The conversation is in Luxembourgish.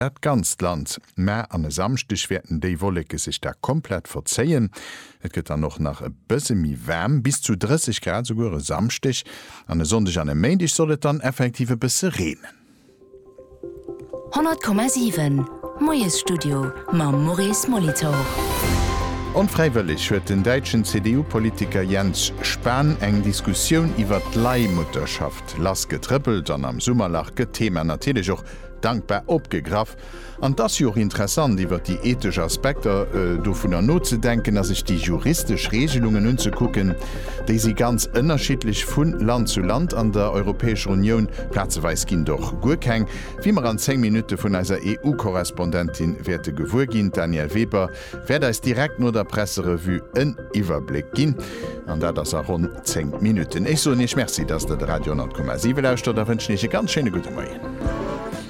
ganz Land. Mä an e Samstich werden déi Wollecke sich da komplett verzeien. Et gëtt dann noch nach e bësse mi wärm bis zu 30 Grad sogar Samstich. An e Sonntag an e Mäindich sollet dann effektive bësse reden. 100,7 Moes Studio ma Maurice Molitor. Onfreiwillig huet den deitschen CDU-Politiker Jens Spahn eng Diskussion iwwer d'Leihmutterschaft lass getrippelt an am Summerlach Thema natürlich auch dankbar opgegraf. An das joch interessant, iwwer die ethische Aspekte do vun der Not zu denken, as sich die juristisch Regelungen unzugucken, déi sie ganz unterschiedlich vun Land zu Land an der Europäischen Union platzeweis gin doch gukeng, wie man an 10 Minuten vun eiser EU-Korrespondentin werte gewur gin, Daniel Weber, wer es direkt nur der Presserevue en Iwerblick gin, an der das rund 10 Minuten. Ich so nicht merci, dass der Radio 10,7 lauscht, da wünsche ich ganz schöne gute Morgen.